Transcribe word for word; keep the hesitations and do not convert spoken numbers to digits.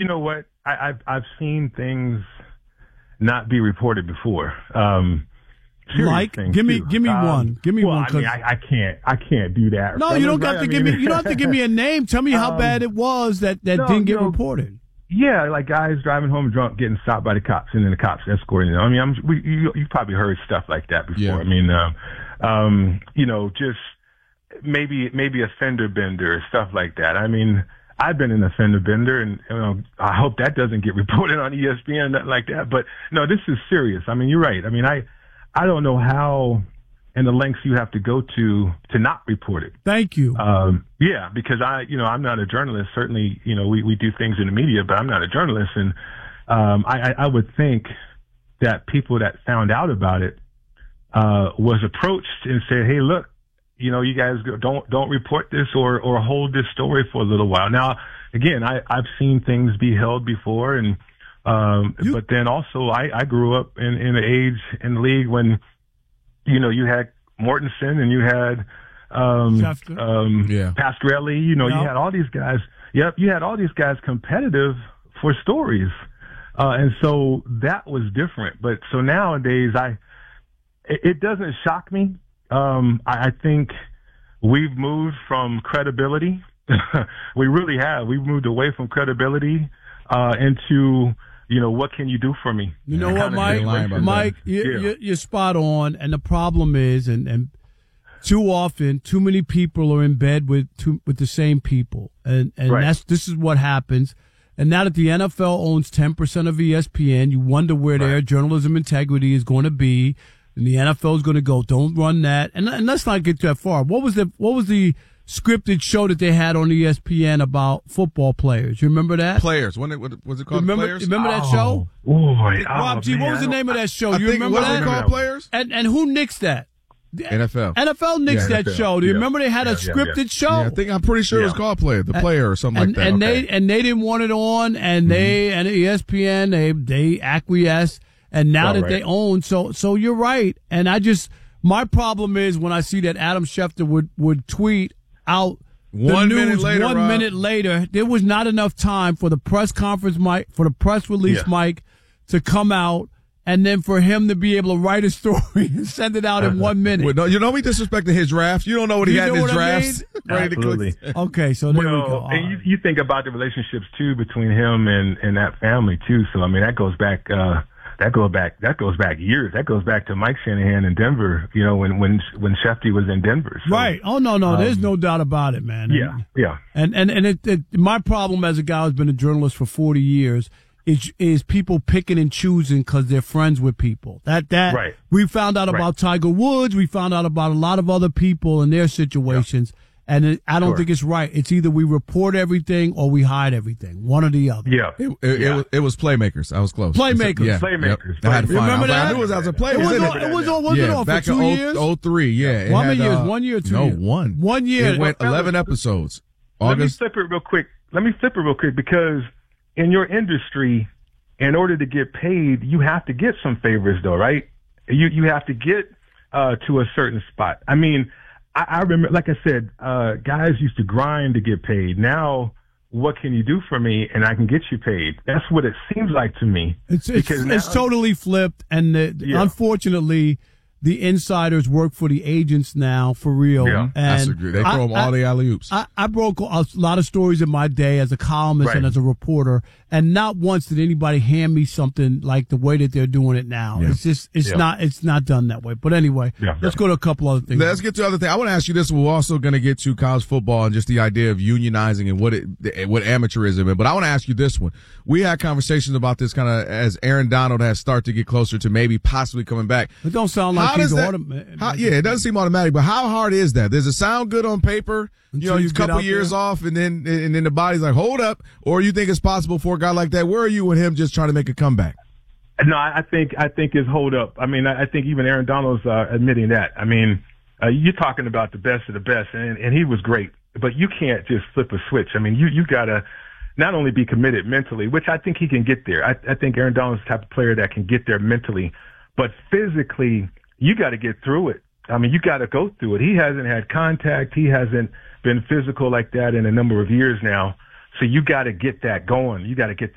know what? I, I've I've seen things not be reported before. Um, like, give me too. give me um, one. Give me well, one. I mean, I, I can't I can't do that. No, you don't have to I give mean, me. You don't have to give me a name. Tell me how um, bad it was that, that no, didn't get you know, reported. Yeah, like guys driving home drunk, getting stopped by the cops, and then the cops escorting them. I mean, I'm, we, you you've probably heard stuff like that before. Yeah. I mean, uh, um, you know, just maybe maybe a fender bender, stuff like that. I mean, I've been in a fender bender, and you know, I hope that doesn't get reported on E S P N, nothing like that. But no, this is serious. I mean, you're right. I mean, I I don't know how and the lengths you have to go to to not report it. Thank you. Um, yeah, because I, you know, I'm not a journalist. Certainly, you know, we, we do things in the media, but I'm not a journalist. And um, I, I would think that people that found out about it uh, was approached and said, "Hey, look, you know, you guys don't don't report this or or hold this story for a little while." Now, again, I, I've seen things be held before, and um, you, but then also I, I grew up in, in an age in the league when, you know, you had Mortensen and you had um, um, yeah. Pasquarelli. You know, yep. you had all these guys. Yep, you had all these guys competitive for stories, uh, and so that was different. But so nowadays, I it, it doesn't shock me. Um, I, I think we've moved from credibility. We really have. We've moved away from credibility uh, into, you know, what can you do for me? You know what, Mike? Mike, you, yeah. you're, you're spot on. And the problem is, and, and too often, too many people are in bed with two, with the same people, and and right. that's this is what happens. And now that the N F L owns ten percent of E S P N, you wonder where right. their journalism integrity is going to be. And the N F L is going to go, don't run that. And, and let's not get that far. What was the what was the scripted show that they had on E S P N about football players? You remember that? Players. When it, what was it called? Remember, Players? remember that oh, show? Boy, Rob oh, G, man, what was the name of that show? I you think, remember that? Was it called Players? And and who nixed that? N F L. N F L nixed yeah, that N F L. show. Do you yeah. remember they had yeah, a yeah, scripted yeah. show? Yeah, I think I'm pretty sure yeah. it was called Player, the Player or something and, like that. And okay. they and they didn't want it on, and mm-hmm. they and E S P N they they acquiesced, and now oh, that right. they own, so so you're right. And I just my problem is when I see that Adam Schefter would would tweet out one the news minute later, one Rob. minute later, there was not enough time for the press conference mic for the press release yeah. mic to come out. And then for him to be able to write a story and send it out in one minute. Well, no, you know we disrespecting his draft. You don't know what he you had in his drafts. Ready Absolutely. To click. Okay, so there well, we go. And you, you think about the relationships too between him and, and that family too. So I mean that goes back uh, that goes back that goes back years. That goes back to Mike Shanahan in Denver. You know when when when Shefty was in Denver. So, right. Oh no no. Um, There's no doubt about it, man. Yeah and, yeah. And and and it, it, my problem as a guy who's been a journalist for forty years. Is, is people picking and choosing because they're friends with people. That that right. we found out right. about Tiger Woods. We found out about a lot of other people and their situations. Yeah. And it, I don't sure. think it's right. It's either we report everything or we hide everything. One or the other. Yeah. It, it, yeah. it, was, it was Playmakers. I was close. Playmakers. Yeah. Playmakers. Yep. I had to find Remember out. that? I knew it was as a player. It was, was on, it was on, was yeah, it on for back two in years? oh three, yeah. How many had, years? Uh, One year or two no, years? one. One year. It went Well, eleven was, episodes. August. Let me flip it real quick. Let me flip it real quick because in your industry, in order to get paid, you have to get some favors, though, right? You you have to get uh, to a certain spot. I mean, I, I remember, like I said, uh, guys used to grind to get paid. Now, what can you do for me, and I can get you paid? That's what it seems like to me. It's it's, now, it's totally flipped, and the, yeah. unfortunately, the insiders work for the agents now, for real. Yeah, and that's agree. They throw them all the alley-oops. I, I broke a lot of stories in my day as a columnist right. and as a reporter, and not once did anybody hand me something like the way that they're doing it now. Yeah. It's just, it's yeah. not, it's not done that way. But anyway, yeah. let's go to a couple other things. Let's get to other things. I want to ask you this. We're also going to get to college football and just the idea of unionizing and what it, what amateurism is. But I want to ask you this one. We had conversations about this kind of as Aaron Donald has started to get closer to maybe possibly coming back. It don't sound like How he's does that, automatic. How, yeah, it doesn't seem automatic, but how hard is that? Does it sound good on paper? Until you know, you a couple years there? off, and then and then the body's like, hold up. Or you think it's possible for a guy like that? Where are you with him just trying to make a comeback? No, I think I think it's hold up. I mean, I think even Aaron Donald's uh, admitting that. I mean, uh, you're talking about the best of the best, and and he was great. But you can't just flip a switch. I mean, you you gotta not only be committed mentally, which I think he can get there. I, I think Aaron Donald's the type of player that can get there mentally, but physically, you got to get through it. I mean, you got to go through it. He hasn't had contact. He hasn't been physical like that in a number of years now. So you got to get that going. You got to get